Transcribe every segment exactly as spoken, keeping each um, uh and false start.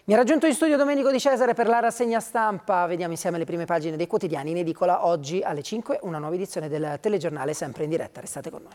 Mi ha raggiunto in studio Domenico Di Cesare per la rassegna stampa. Vediamo insieme le prime pagine dei quotidiani in edicola oggi alle cinque, una nuova edizione del telegiornale sempre in diretta. Restate con noi.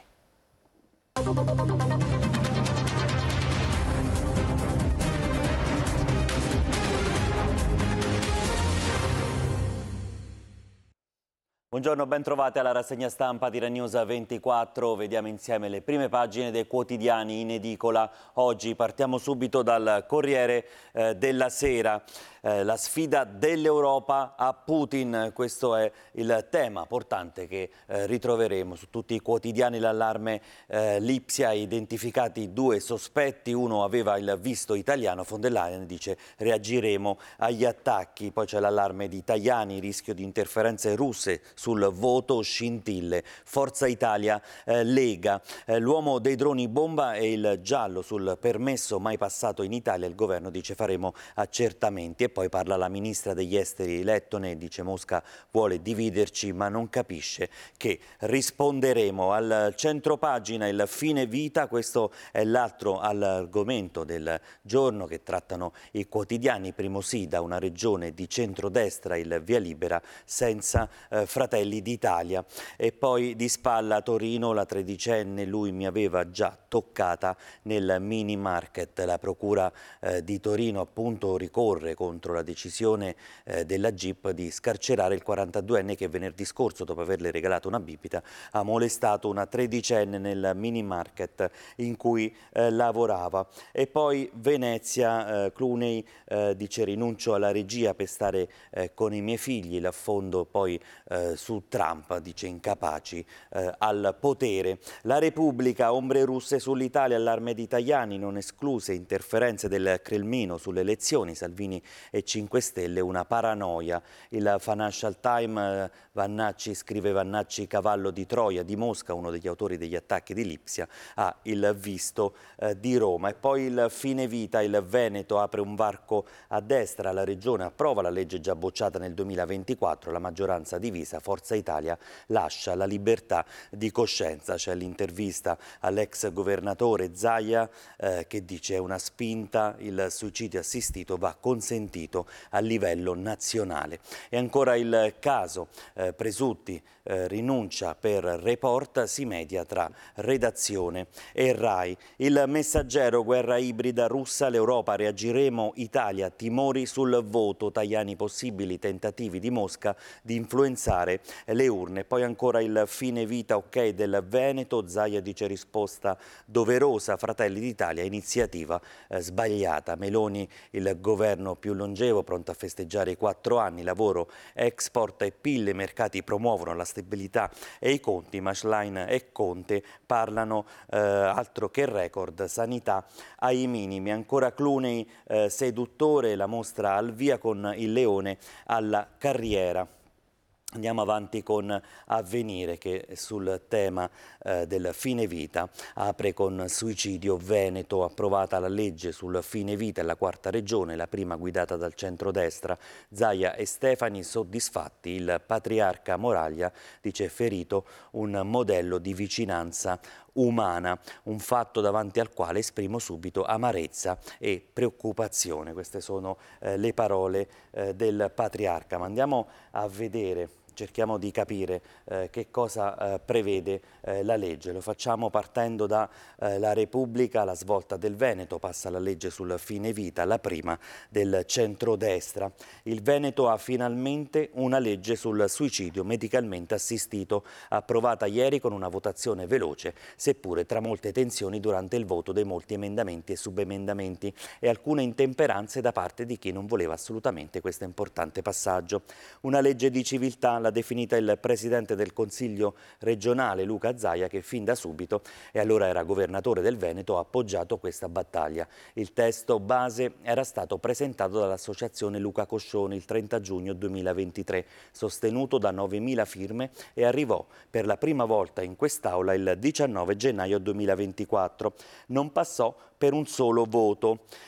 Buongiorno, ben trovati alla rassegna stampa di RaiNews ventiquattro. Vediamo insieme le prime pagine dei quotidiani in edicola. Oggi partiamo subito dal Corriere eh, della Sera. Eh, la sfida dell'Europa a Putin, questo è il tema portante che eh, ritroveremo su tutti i quotidiani. L'allarme eh, Lipsia, identificati due sospetti, uno aveva il visto italiano. Von der Leyen dice reagiremo agli attacchi. Poi c'è l'allarme di Tajani, rischio di interferenze russe sul voto, scintille. Forza Italia, eh, Lega, eh, l'uomo dei droni bomba e il giallo sul permesso mai passato in Italia. Il governo dice faremo accertamenti. E poi parla la ministra degli esteri lettone, dice Mosca vuole dividerci ma non capisce che risponderemo. Al centropagina il fine vita, questo è l'altro argomento del giorno che trattano i quotidiani. Primo sì, da una regione di centrodestra il via libera senza eh, Fratelli d'Italia. E poi di spalla Torino, la tredicenne, lui mi aveva già toccata nel mini market. La procura eh, di Torino appunto ricorre contro la decisione eh, della G I P di scarcerare il quarantaduenne che venerdì scorso, dopo averle regalato una bibita, ha molestato una tredicenne nel mini market in cui eh, lavorava. E poi Venezia, eh, Clooney eh, dice rinuncio alla regia per stare eh, con i miei figli. L'affondo poi eh, su Trump, dice incapaci eh, al potere. La Repubblica, ombre russe sull'Italia, allarme di Tajani, non escluse interferenze del Cremlino sulle elezioni, Salvini e cinque Stelle, una paranoia. Il Financial Times, eh, Vannacci, scrive Vannacci, cavallo di Troia di Mosca, uno degli autori degli attacchi di Lipsia, ha il visto eh, di Roma. E poi il fine vita, il Veneto apre un varco a destra, la regione approva la legge già bocciata nel duemilaventiquattro, la maggioranza divisa, Forza Italia lascia la libertà di coscienza. C'è l'intervista all'ex governatore Zaia eh, che dice è una spinta, il suicidio assistito va consentito a livello nazionale. E ancora il caso eh, Presutti, eh, rinuncia per Report, si media tra redazione e RAI. Il Messaggero, guerra ibrida russa, l'Europa reagiremo, Italia, timori sul voto, Tajani, possibili tentativi di Mosca di influenzare le urne. Poi ancora il fine vita, ok, del Veneto, Zaia dice risposta doverosa, Fratelli d'Italia, iniziativa eh, sbagliata. Meloni, il governo più longevo, pronto a festeggiare i quattro anni, lavoro, export e P I L, i mercati promuovono la stabilità e i conti. Maschlein e Conte parlano eh, altro che record, sanità ai minimi. Ancora Clooney, eh, seduttore, la mostra al via con il leone alla carriera. Andiamo avanti con Avvenire che sul tema eh, del fine vita apre con suicidio Veneto, approvata la legge sul fine vita, è la quarta regione, la prima guidata dal centrodestra. Zaia e Stefani soddisfatti, il patriarca Moraglia dice ferito un modello di vicinanza umana, un fatto davanti al quale esprimo subito amarezza e preoccupazione. Queste sono eh, le parole eh, del patriarca. Ma andiamo a vedere, cerchiamo di capire eh, che cosa eh, prevede eh, la legge. Lo facciamo partendo da eh, la Repubblica, la svolta del Veneto, passa la legge sul fine vita, la prima del centrodestra. Il Veneto ha finalmente una legge sul suicidio medicalmente assistito, approvata ieri con una votazione veloce, seppure tra molte tensioni durante il voto dei molti emendamenti e subemendamenti e alcune intemperanze da parte di chi non voleva assolutamente questo importante passaggio. Una legge di civiltà, l'ha definita il presidente del Consiglio regionale Luca Zaia, che fin da subito, e allora era governatore del Veneto, ha appoggiato questa battaglia. Il testo base era stato presentato dall'associazione Luca Coscioni il trenta giugno duemilaventitré, sostenuto da novemila firme e arrivò per la prima volta in quest'Aula il diciannove gennaio duemilaventiquattro. Non passò per un solo voto.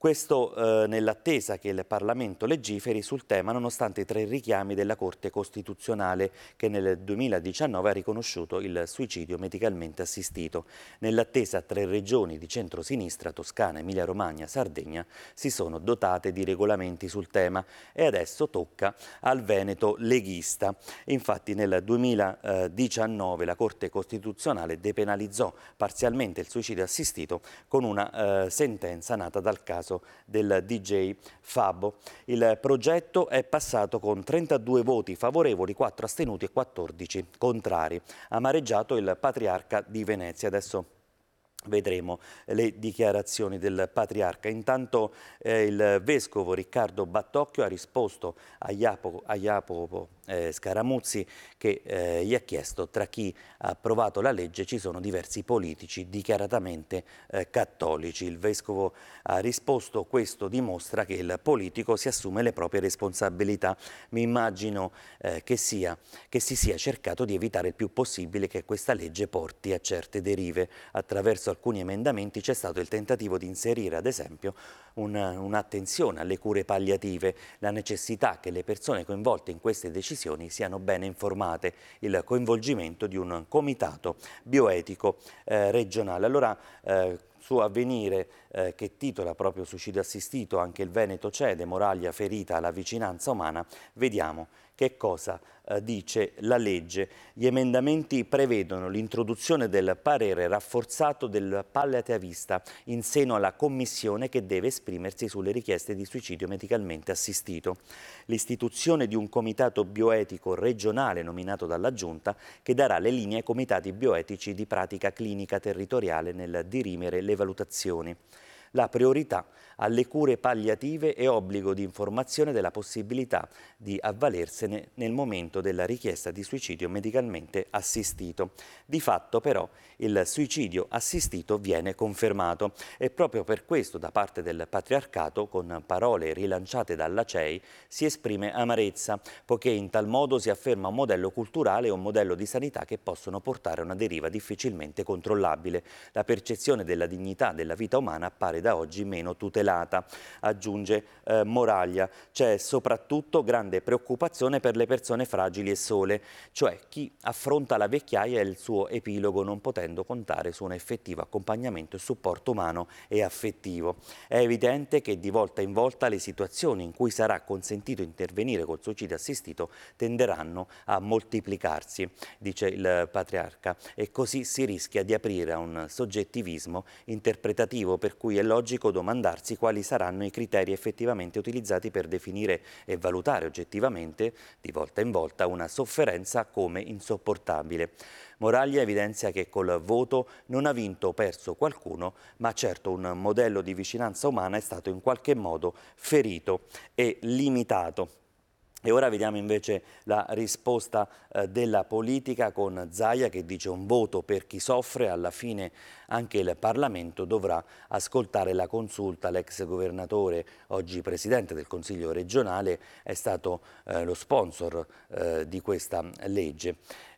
Questo eh, nell'attesa che il Parlamento legiferi sul tema nonostante i tre richiami della Corte Costituzionale che nel duemiladiciannove ha riconosciuto il suicidio medicalmente assistito. Nell'attesa tre regioni di centrosinistra, Toscana, Emilia-Romagna, Sardegna, si sono dotate di regolamenti sul tema e adesso tocca al Veneto leghista. Infatti nel duemiladiciannove la Corte Costituzionale depenalizzò parzialmente il suicidio assistito con una eh, sentenza nata dal caso del D J Fabbo. Il progetto è passato con trentadue voti favorevoli, quattro astenuti e quattordici contrari. Ha amareggiato il Patriarca di Venezia. Adesso vedremo le dichiarazioni del Patriarca. Intanto eh, il Vescovo Riccardo Battocchio ha risposto a Jacopo, a Jacopo eh, Scaramuzzi che eh, gli ha chiesto tra chi ha approvato la legge ci sono diversi politici dichiaratamente eh, cattolici. Il Vescovo ha risposto: questo dimostra che il politico si assume le proprie responsabilità. Mi immagino eh, che, sia, che si sia cercato di evitare il più possibile che questa legge porti a certe derive. Attraverso alcuni emendamenti c'è stato il tentativo di inserire ad esempio un'attenzione alle cure palliative, la necessità che le persone coinvolte in queste decisioni siano bene informate, il coinvolgimento di un comitato bioetico eh, regionale. Allora, eh, su Avvenire eh, che titola proprio suicidio assistito, anche il Veneto cede, Moraglia ferita alla vicinanza umana, vediamo che cosa eh, dice la legge. Gli emendamenti prevedono l'introduzione del parere rafforzato del palliativista in seno alla commissione che deve esprimersi sulle richieste di suicidio medicalmente assistito, l'istituzione di un comitato bioetico regionale nominato dalla Giunta che darà le linee ai comitati bioetici di pratica clinica territoriale nel dirimere le valutazioni. La priorità alle cure palliative e obbligo di informazione della possibilità di avvalersene nel momento della richiesta di suicidio medicalmente assistito. Di fatto però il suicidio assistito viene confermato e proprio per questo da parte del Patriarcato, con parole rilanciate dalla C E I, si esprime amarezza, poiché in tal modo si afferma un modello culturale e un modello di sanità che possono portare a una deriva difficilmente controllabile. La percezione della dignità della vita umana appare da oggi meno tutelata, aggiunge eh, Moraglia. C'è soprattutto grande preoccupazione per le persone fragili e sole, cioè chi affronta la vecchiaia e il suo epilogo non potendo contare su un effettivo accompagnamento e supporto umano e affettivo. È evidente che di volta in volta le situazioni in cui sarà consentito intervenire col suicidio assistito tenderanno a moltiplicarsi, dice il Patriarca, e così si rischia di aprire a un soggettivismo interpretativo per cui è logico domandarsi quali saranno i criteri effettivamente utilizzati per definire e valutare oggettivamente, di volta in volta, una sofferenza come insopportabile. Moraglia evidenzia che col voto non ha vinto o perso qualcuno, ma certo un modello di vicinanza umana è stato in qualche modo ferito e limitato. E ora vediamo invece la risposta eh, della politica con Zaia che dice un voto per chi soffre, alla fine anche il Parlamento dovrà ascoltare la consulta. L'ex governatore, oggi presidente del Consiglio regionale, è stato eh, lo sponsor eh, di questa legge.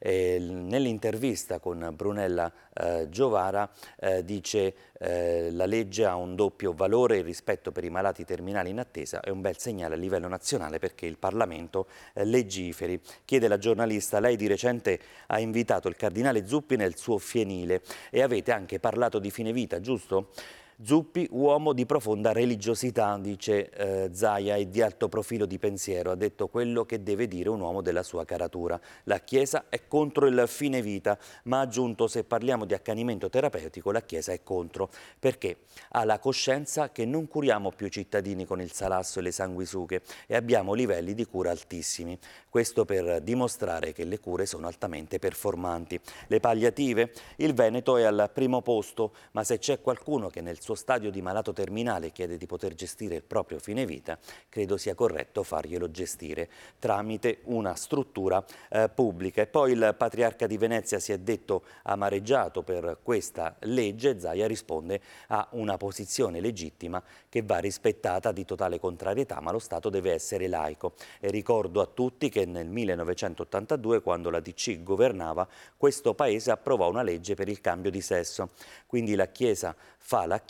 Nell'intervista con Brunella eh, Giovara eh, dice eh, la legge ha un doppio valore, il rispetto per i malati terminali in attesa è un bel segnale a livello nazionale perché il Parlamento eh, legiferi. Chiede la giornalista: lei di recente ha invitato il cardinale Zuppi nel suo fienile e avete anche parlato di fine vita, giusto? Zuppi, uomo di profonda religiosità, dice eh, Zaia, e di alto profilo di pensiero, ha detto quello che deve dire un uomo della sua caratura. La Chiesa è contro il fine vita, ma ha aggiunto: se parliamo di accanimento terapeutico la Chiesa è contro, perché ha la coscienza che non curiamo più i cittadini con il salasso e le sanguisughe e abbiamo livelli di cura altissimi. Questo per dimostrare che le cure sono altamente performanti. Le palliative? Il Veneto è al primo posto, ma se c'è qualcuno che nel suo stadio di malato terminale chiede di poter gestire il proprio fine vita, credo sia corretto farglielo gestire tramite una struttura eh, pubblica. E poi il Patriarca di Venezia si è detto amareggiato per questa legge. Zaia risponde a una posizione legittima che va rispettata, di totale contrarietà, ma lo Stato deve essere laico. E ricordo a tutti che nel millenovecentottantadue, quando la D C governava, questo Paese approvò una legge per il cambio di sesso. Quindi la Chiesa fa la Chiesa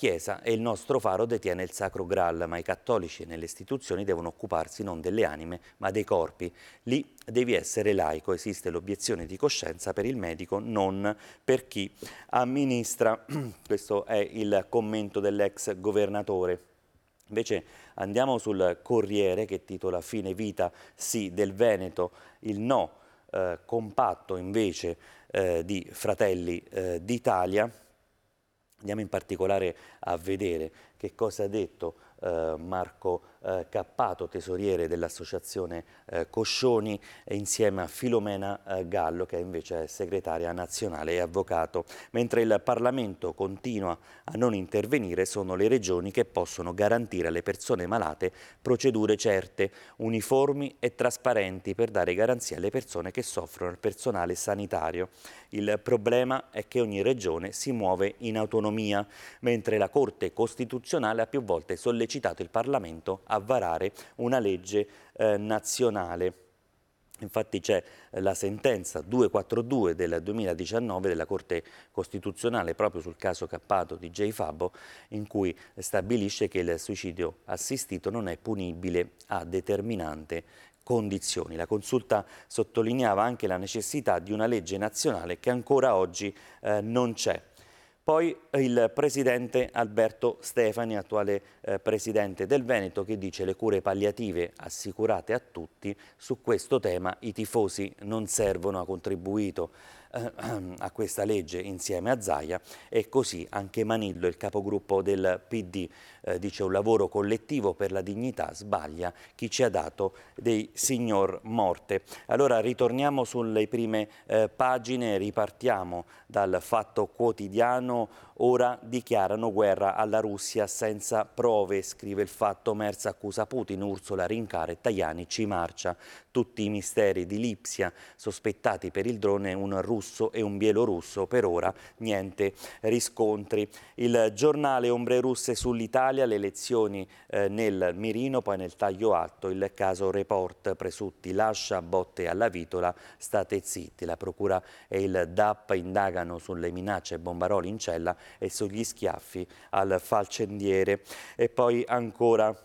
Chiesa è il nostro faro, detiene il Sacro Graal, ma i cattolici nelle istituzioni devono occuparsi non delle anime, ma dei corpi. Lì devi essere laico, esiste l'obiezione di coscienza per il medico, non per chi amministra. Questo è il commento dell'ex governatore. Invece andiamo sul Corriere che titola Fine vita sì del Veneto, il no eh, compatto invece eh, di Fratelli eh, d'Italia. Andiamo in particolare a vedere che cosa ha detto eh, Marco eh, Cappato, tesoriere dell'associazione eh, Coscioni, insieme a Filomena eh, Gallo, che invece è segretaria nazionale e avvocato. Mentre il Parlamento continua a non intervenire, sono le regioni che possono garantire alle persone malate procedure certe, uniformi e trasparenti per dare garanzia alle persone che soffrono, al personale sanitario. Il problema è che ogni regione si muove in autonomia, mentre la Corte Costituzionale ha più volte sollecitato il Parlamento a varare una legge eh, nazionale. Infatti c'è la sentenza duecentoquarantadue del duemiladiciannove della Corte Costituzionale proprio sul caso Cappato di J. Fabbo, in cui stabilisce che il suicidio assistito non è punibile a determinante condizioni. La consulta sottolineava anche la necessità di una legge nazionale che ancora oggi eh, non c'è. Poi il presidente Alberto Stefani, attuale eh, presidente del Veneto, che dice le cure palliative assicurate a tutti. Su questo tema i tifosi non servono, ha contribuito eh, a questa legge insieme a Zaia, e così anche Manillo, il capogruppo del P D, eh, dice un lavoro collettivo per la dignità, sbaglia chi ci ha dato dei signor morte. Allora ritorniamo sulle prime eh, pagine, ripartiamo dal Fatto Quotidiano. Ora dichiarano guerra alla Russia senza prove, scrive il Fatto. Merz accusa Putin, Ursula rincara e Tajani ci marcia. Tutti i misteri di Lipsia, sospettati per il drone un russo e un bielorusso, per ora niente riscontri. Il giornale ombre russe sull'Italia, le elezioni eh, nel mirino, poi nel taglio alto il caso Report, presunti lascia botte alla Vitola, state zitti. La procura e il D A P indagano sulle minacce e bombaroli in cella e sugli schiaffi al falcendiere. E poi ancora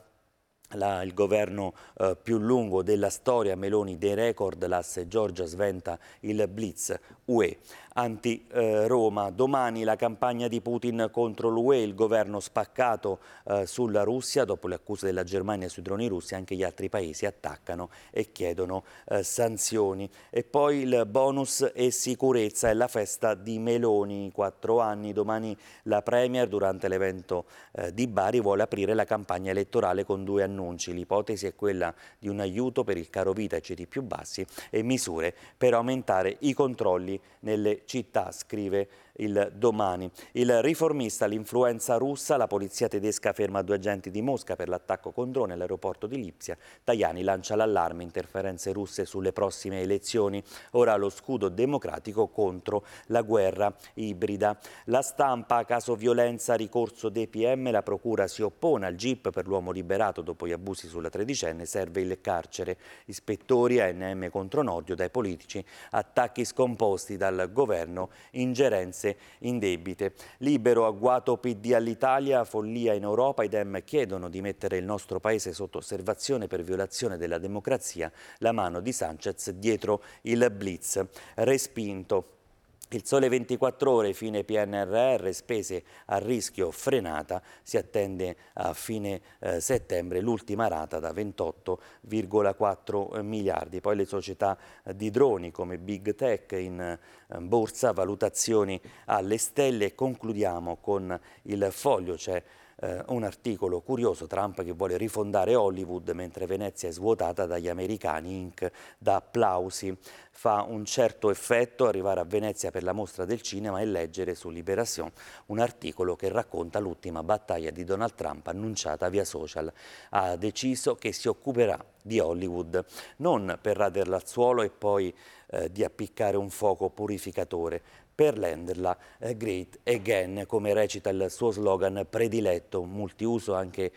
La, il governo eh, più lungo della storia, Meloni dei record, l'asse Giorgia sventa il blitz U E. Anti-Roma, eh, domani la campagna di Putin contro l'U E, il governo spaccato eh, sulla Russia, dopo le accuse della Germania sui droni russi anche gli altri paesi attaccano e chiedono eh, sanzioni. E poi il bonus e sicurezza è la festa di Meloni, quattro anni, domani la Premier durante l'evento eh, di Bari vuole aprire la campagna elettorale con due annunci, l'ipotesi è quella di un aiuto per il caro vita ai ceti più bassi e misure per aumentare i controlli nelle città, scrive il Domani. Il Riformista, l'influenza russa, la polizia tedesca ferma due agenti di Mosca per l'attacco con drone all'aeroporto di Lipsia, Tajani lancia l'allarme, interferenze russe sulle prossime elezioni, ora lo scudo democratico contro la guerra ibrida. La Stampa, caso violenza, ricorso dei P M, la procura si oppone al G I P per l'uomo liberato dopo gli abusi sulla tredicenne, serve il carcere, ispettori, A N M contro Nordio dai politici, attacchi scomposti dal governo, ingerenze indebite. Libero, agguato P D all'Italia, follia in Europa, i Dem chiedono di mettere il nostro paese sotto osservazione per violazione della democrazia, la mano di Sanchez dietro il blitz, respinto. Il Sole ventiquattro Ore, fine P N R R, spese a rischio frenata, si attende a fine eh, settembre l'ultima rata da ventotto virgola quattro miliardi. Poi le società di droni come Big Tech in eh, borsa, valutazioni alle stelle. E concludiamo con il Foglio, c'è Uh, un articolo curioso, Trump che vuole rifondare Hollywood mentre Venezia è svuotata dagli americani, Inc da applausi. Fa un certo effetto arrivare a Venezia per la mostra del cinema e leggere su Libération un articolo che racconta l'ultima battaglia di Donald Trump annunciata via social. Ha deciso che si occuperà di Hollywood, non per raderla al suolo e poi eh, di appiccare un fuoco purificatore, per renderla eh, great again, come recita il suo slogan prediletto, multiuso anche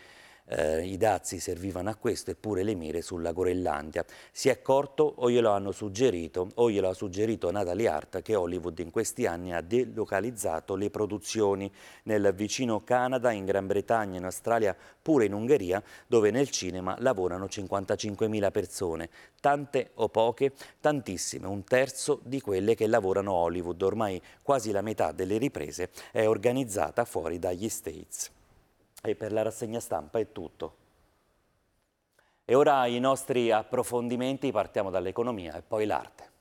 eh, i dazi servivano a questo, eppure le mire sulla Groenlandia. Si è accorto o glielo hanno suggerito o glielo ha suggerito Natalie Hart che Hollywood in questi anni ha delocalizzato le produzioni nel vicino Canada, in Gran Bretagna, in Australia, pure in Ungheria, dove nel cinema lavorano cinquantacinquemila persone. Tante o poche? Tantissime, un terzo di quelle che lavorano a Hollywood. Ormai quasi la metà delle riprese è organizzata fuori dagli States. E per la rassegna stampa è tutto. E ora i nostri approfondimenti, partiamo dall'economia e poi l'arte.